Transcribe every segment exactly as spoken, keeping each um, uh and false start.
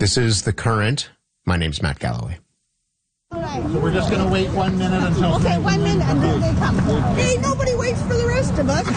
This is The Current. My name's Matt Galloway. So we're just going to wait one minute until... Okay, one minute, and then they come. Hey, nobody waits for the rest of us.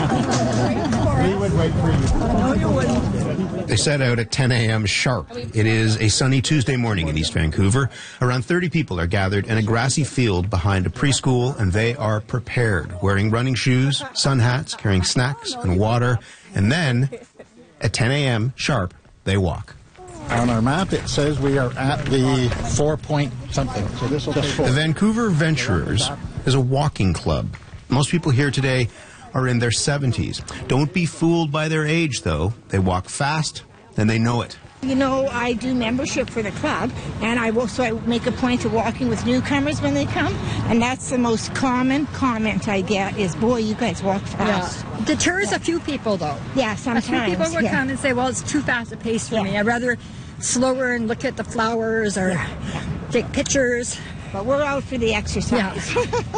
We would wait for you. No, you wouldn't. They set out at ten a m sharp. It is a sunny Tuesday morning in East Vancouver. Around thirty people are gathered in a grassy field behind a preschool, and they are prepared, wearing running shoes, sun hats, carrying snacks and water. And then, at ten a m sharp, they walk. On our map, it says we are at the four point something. So this will take four. The Vancouver Venturers is a walking club. Most people here today are in their seventies. Don't be fooled by their age, though. They walk fast, and they know it. You know, I do membership for the club, and I will, so I make a point of walking with newcomers when they come, and that's the most common comment I get is, boy, you guys walk fast. Yeah. Deters yeah. a few people, though. Yeah, sometimes. A few people will yeah. come and say, well, it's too fast a pace for yeah. me. I'd rather slower and look at the flowers or yeah. Yeah. take pictures. But we're out for the exercise.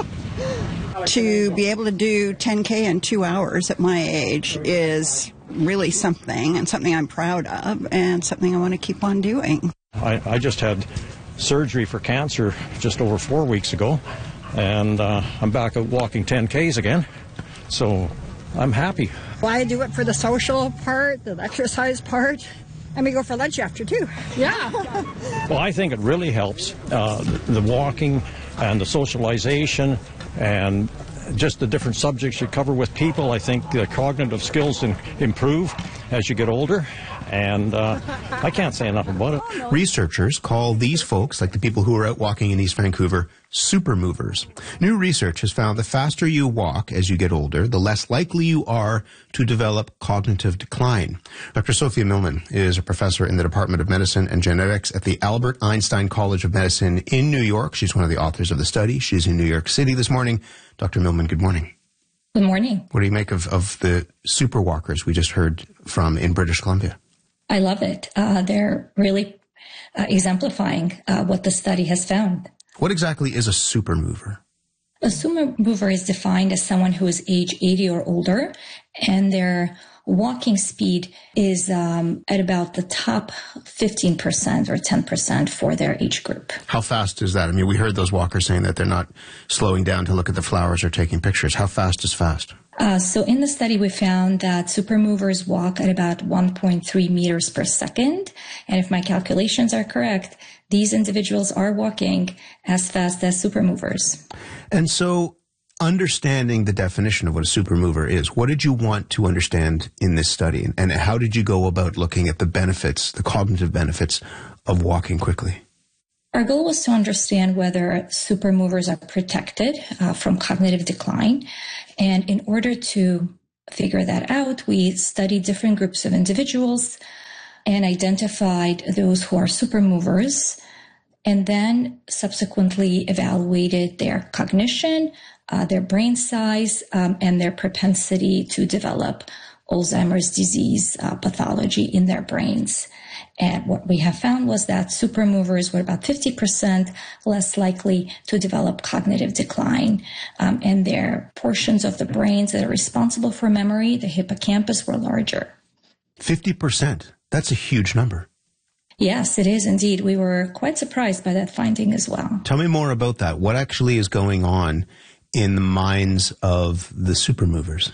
Yeah. To be able to do ten K in two hours at my age is really something, and something I'm proud of, and something I want to keep on doing. I, I just had surgery for cancer just over four weeks ago, and uh, I'm back at walking ten Ks again, so I'm happy. Well, I do it for the social part, the exercise part, and we go for lunch after, too. Yeah. Well, I think it really helps, uh, the, the walking and the socialization and just the different subjects you cover with people. I think the cognitive skills in, improve as you get older, and uh, I can't say enough about it. Researchers call these folks, like the people who are out walking in East Vancouver, super movers. New research has found the faster you walk as you get older, the less likely you are to develop cognitive decline. Doctor Sophia Millman is a professor in the Department of Medicine and Genetics at the Albert Einstein College of Medicine in New York. She's one of the authors of the study. She's in New York City this morning. Doctor Millman, good morning. Good morning. What do you make of, of the super walkers we just heard from in British Columbia? I love it. Uh, they're really uh, exemplifying uh, what the study has found. What exactly is a super mover? A super mover is defined as someone who is age eighty or older, and their walking speed is um, at about the top fifteen percent or ten percent for their age group. How fast is that? I mean, we heard those walkers saying that they're not slowing down to look at the flowers or taking pictures. How fast is fast? Uh, so in the study, we found that super movers walk at about one point three meters per second. And if my calculations are correct, these individuals are walking as fast as super movers. And so understanding the definition of what a super mover is, what did you want to understand in this study? And how did you go about looking at the benefits, the cognitive benefits of walking quickly? Our goal was to understand whether super movers are protected uh, from cognitive decline. And in order to figure that out, we studied different groups of individuals and identified those who are super movers, and then subsequently evaluated their cognition, uh, their brain size, um, and their propensity to develop Alzheimer's disease uh, pathology in their brains. And what we have found was that super movers were about fifty percent less likely to develop cognitive decline. Um, and their portions of the brains that are responsible for memory, the hippocampus, were larger. fifty percent. That's a huge number. Yes, it is indeed. We were quite surprised by that finding as well. Tell me more about that. What actually is going on in the minds of the super movers?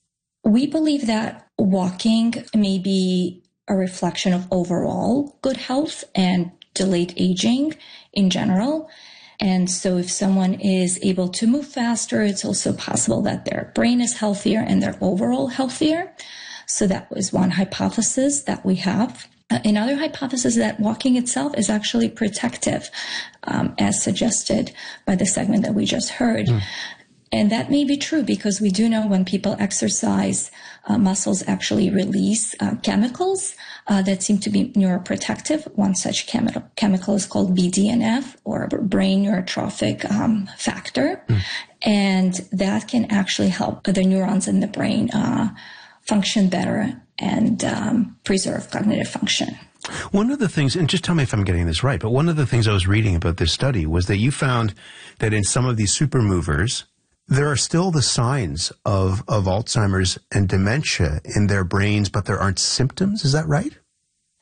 We believe that walking may be a reflection of overall good health and delayed aging in general. And so if someone is able to move faster, it's also possible that their brain is healthier and they're overall healthier. So that was one hypothesis that we have. Uh, another hypothesis is that walking itself is actually protective, um, as suggested by the segment that we just heard. Mm. And that may be true because we do know when people exercise, uh, muscles actually release uh, chemicals uh, that seem to be neuroprotective. One such chemi- chemical is called B D N F, or brain neurotrophic um, factor. Mm. And that can actually help the neurons in the brain uh, function better and um, preserve cognitive function. One of the things, and just tell me if I'm getting this right, but one of the things I was reading about this study was that you found that in some of these super movers, there are still the signs of, of Alzheimer's and dementia in their brains, but there aren't symptoms. Is that right?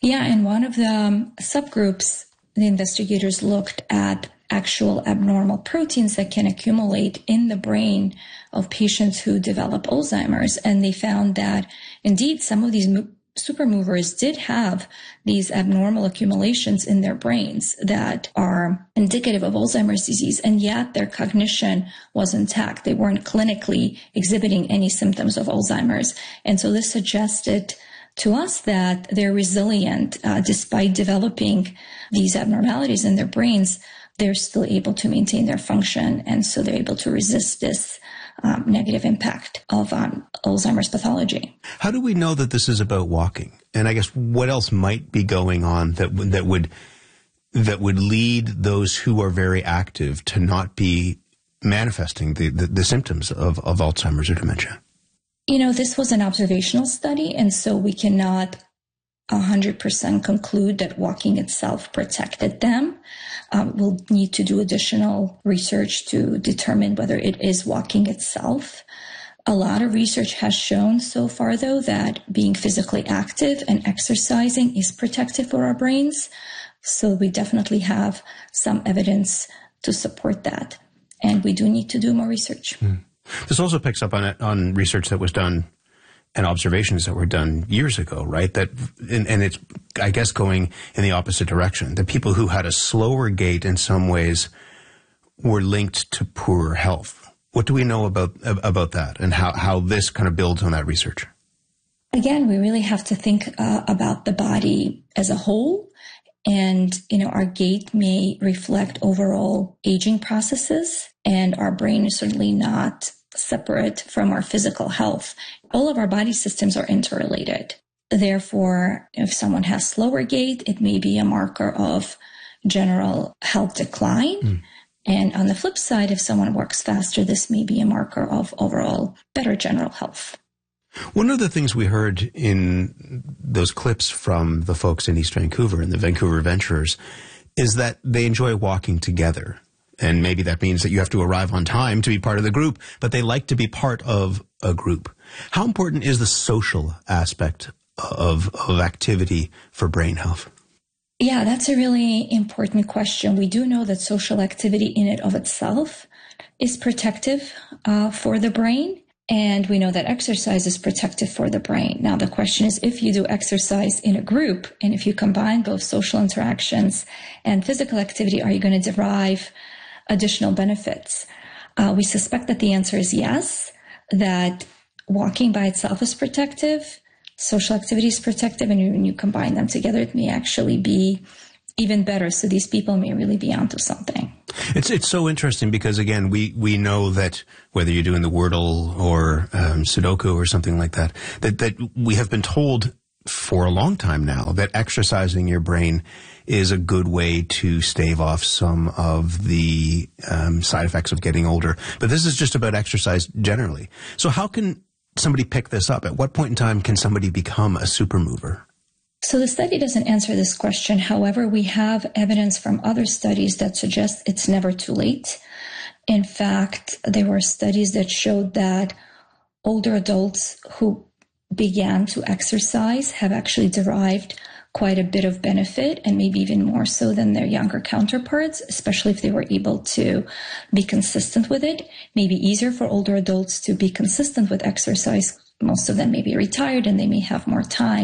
Yeah, in one of the um, subgroups, the investigators looked at actual abnormal proteins that can accumulate in the brain of patients who develop Alzheimer's. And they found that indeed some of these mo- supermovers did have these abnormal accumulations in their brains that are indicative of Alzheimer's disease. And yet their cognition was intact. They weren't clinically exhibiting any symptoms of Alzheimer's. And so this suggested to us that they're resilient, uh, despite developing these abnormalities in their brains. They're still able to maintain their function, and so they're able to resist this um, negative impact of um, Alzheimer's pathology. How do we know that this is about walking? And I guess what else might be going on that that would that would lead those who are very active to not be manifesting the, the, the symptoms of, of Alzheimer's or dementia? You know, this was an observational study, and so we cannot one hundred percent conclude that walking itself protected them. Um, we'll need to do additional research to determine whether it is walking itself. A lot of research has shown so far, though, that being physically active and exercising is protective for our brains. So we definitely have some evidence to support that. And we do need to do more research. Mm. This also picks up on it, on research that was done and observations that were done years ago, right? That, and, and it's, I guess, going in the opposite direction. The people who had a slower gait in some ways were linked to poorer health. What do we know about about that, and how, how this kind of builds on that research? Again, we really have to think uh, about the body as a whole. And, you know, our gait may reflect overall aging processes, and our brain is certainly not separate from our physical health. All of our body systems are interrelated. Therefore, if someone has slower gait, it may be a marker of general health decline. Mm. And on the flip side, if someone works faster, this may be a marker of overall better general health. One of the things we heard in those clips from the folks in East Vancouver and the Vancouver Venturers is that they enjoy walking together. And maybe that means that you have to arrive on time to be part of the group, but they like to be part of a group. How important is the social aspect of, of activity for brain health? Yeah, that's a really important question. We do know that social activity in and of itself is protective uh, for the brain. And we know that exercise is protective for the brain. Now, the question is, if you do exercise in a group, and if you combine both social interactions and physical activity, are you going to derive additional benefits? Uh, we suspect that the answer is yes, that walking by itself is protective, social activity is protective, and when you combine them together, it may actually be even better. So these people may really be onto something. It's it's so interesting because, again, we, we know that whether you're doing the Wordle or um, Sudoku or something like that, that, that we have been told for a long time now that exercising your brain is a good way to stave off some of the um, side effects of getting older. But this is just about exercise generally. So how can somebody pick this up? At what point in time can somebody become a super mover? So the study doesn't answer this question. However, we have evidence from other studies that suggest it's never too late. In fact, there were studies that showed that older adults who began to exercise have actually derived quite a bit of benefit, and maybe even more so than their younger counterparts, especially if they were able to be consistent with it. Maybe easier for older adults to be consistent with exercise. Most of them may be retired and they may have more time.